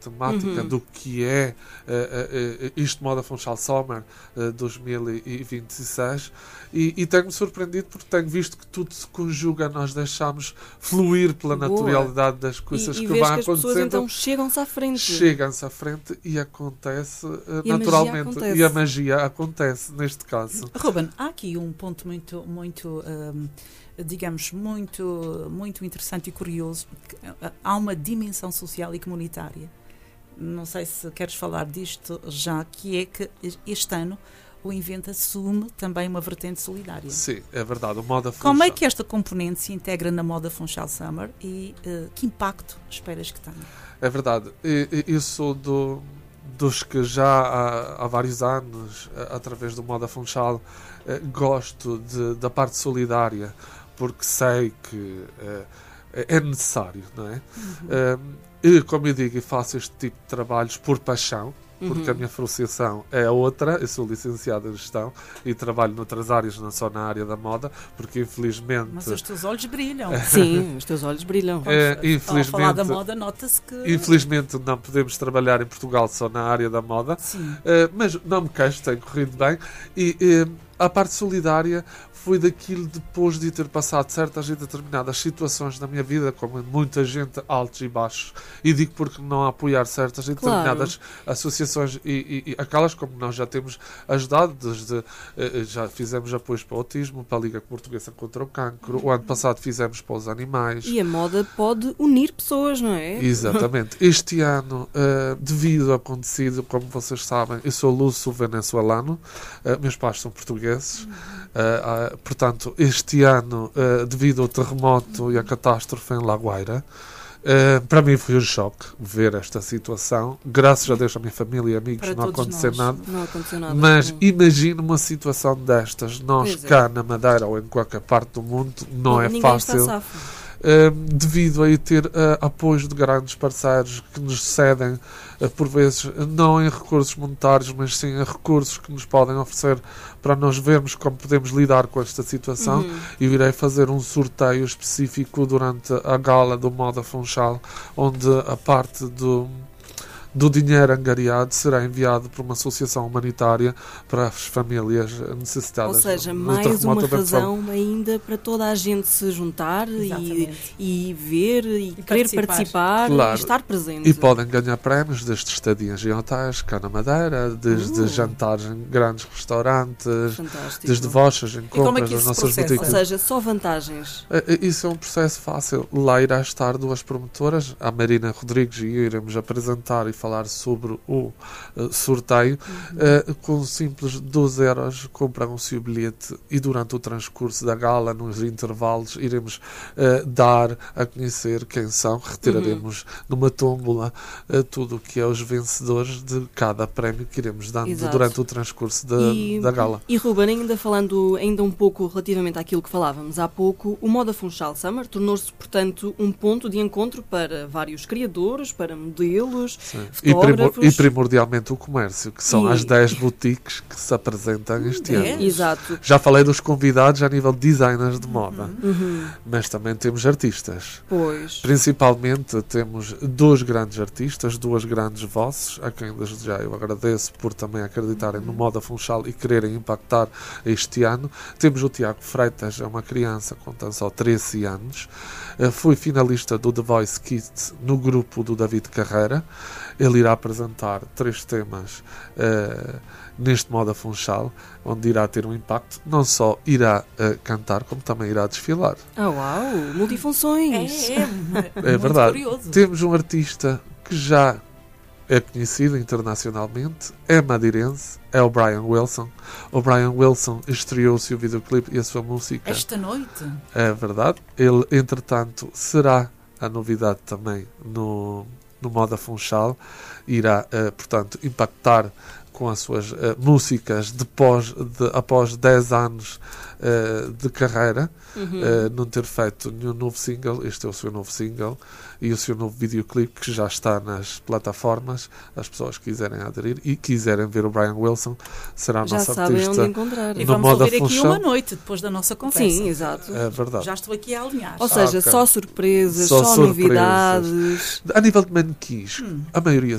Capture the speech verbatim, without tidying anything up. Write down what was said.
temática uhum. do que é uh, uh, uh, isto Moda Funchal Summer uh, dois mil e vinte e seis e, e tenho-me surpreendido porque tenho visto que tudo se conjuga, nós deixamos fluir pela Boa. naturalidade das coisas e, e que vão que acontecendo. As pessoas então chegam-se à frente. Chegam-se à frente e acontece uh, e naturalmente. A acontece. E a magia acontece neste caso. Ruben, há aqui um ponto muito, muito um, digamos, muito, muito interessante e curioso. Há uma dimensão social e comunitária. Não sei se queres falar disto já, que é que este ano o Inventa assume também uma vertente solidária. Sim, é verdade. O Moda Funchal. Como é que esta componente se integra na Moda Funchal Summer e uh, que impacto esperas que tenha? É verdade. Eu sou do, dos que já há, há vários anos, através do Moda Funchal, gosto de, da parte solidária, porque sei que uh, é necessário, não é? Uhum. Um, E, como eu digo, eu faço este tipo de trabalhos por paixão, porque uhum. a minha associação é outra. Eu sou licenciado em gestão e trabalho noutras áreas, não só na área da moda, porque infelizmente... Mas os teus olhos brilham. Sim, os teus olhos brilham. É, infelizmente, ao falar da moda, nota-se que... Infelizmente não podemos trabalhar em Portugal só na área da moda, Sim. Uh, mas não me queixo, tem corrido bem. E uh, a parte solidária foi daquilo depois de ter passado certas e determinadas situações na minha vida, como muita gente, altos e baixos, e digo porque não apoiar certas e determinadas claro. associações e, e, e aquelas como nós já temos ajudado, desde, eh, já fizemos apoios para o autismo, para a Liga Portuguesa contra o Cancro, o ano passado fizemos para os animais. E a moda pode unir pessoas, não é? Exatamente. Este ano, uh, devido ao acontecido, como vocês sabem, eu sou luso-venezuelano, uh, meus pais são portugueses, uh, uh, portanto, este ano, uh, devido ao terremoto e à catástrofe em La Guaira, uh, para mim foi um choque ver esta situação. Graças a Deus, a minha família e amigos não aconteceu nada. Não aconteceu nada. Mas imagino uma situação destas. Nós pois cá é. na Madeira ou em qualquer parte do mundo, não, não é fácil. Uh, devido a ter uh, apoios de grandes parceiros que nos cedem, uh, por vezes, não em recursos monetários, mas sim em recursos que nos podem oferecer para nós vermos como podemos lidar com esta situação. Uhum. Eu irei fazer um sorteio específico durante a gala do Moda Funchal, onde a parte do do dinheiro angariado será enviado por uma associação humanitária para as famílias necessitadas. Ou seja, mais uma razão ainda para toda a gente se juntar e, e ver e, e querer participar, participar claro. e estar presente. E podem ganhar prémios desde estadias em hotéis cá na Madeira, desde uh. jantares em grandes restaurantes, Fantástico. desde vouchers em compras é nas nossas boutiques. Ou seja, só vantagens. Isso é um processo fácil. Lá irá estar duas promotoras, a Marina Rodrigues e eu iremos apresentar e falar sobre o uh, sorteio. Uhum. Uh, com simples doze euros compram-se o bilhete e durante o transcurso da gala, nos intervalos, iremos uh, dar a conhecer quem são. Retiraremos uhum. numa tómbola uh, tudo o que é os vencedores de cada prémio que iremos dando Exato. durante o transcurso da, e, da gala. E Ruben, ainda falando ainda um pouco relativamente àquilo que falávamos há pouco, o Moda Funchal Summer tornou-se, portanto, um ponto de encontro para vários criadores, para modelos, Sim. E, primor, e primordialmente o comércio, que são e... as dez boutiques que se apresentam este é, ano. Exato. Já falei dos convidados a nível de designers de moda, uhum. mas também temos artistas. Pois. Principalmente temos dois grandes artistas, duas grandes vozes, a quem desde já eu agradeço por também acreditarem uhum. no Moda Funchal e quererem impactar este ano. Temos o Tiago Freitas, é uma criança com tão só treze anos, foi finalista do The Voice Kids no grupo do David Carreira. Ele irá apresentar três temas uh, neste Moda Funchal, onde irá ter um impacto. Não só irá uh, cantar, como também irá desfilar. Oh, uau! Multifunções! É, é, é verdade. Curioso. Temos um artista que já é conhecido internacionalmente, é madeirense, é o Brian Wilson. O Brian Wilson estreou-se o videoclipe e a sua música. Esta noite? É verdade. Ele, entretanto, será a novidade também no... no Moda Funchal, irá, uh, portanto, impactar com as suas uh, músicas depois de, após dez anos uh, de carreira, uhum. uh, não ter feito nenhum novo single. Este é o seu novo single e o seu novo videoclipe, que já está nas plataformas. As pessoas que quiserem aderir e quiserem ver o Brian Wilson, será o já nosso sabem artista. Onde encontrar. E vamos ouvir aqui uma noite depois da nossa conversa. Sim, exato. É verdade. Já estou aqui a alinhar. Ou seja, ah, okay. só surpresas, só, só surpresas. novidades. A nível de manequins, hum. a maioria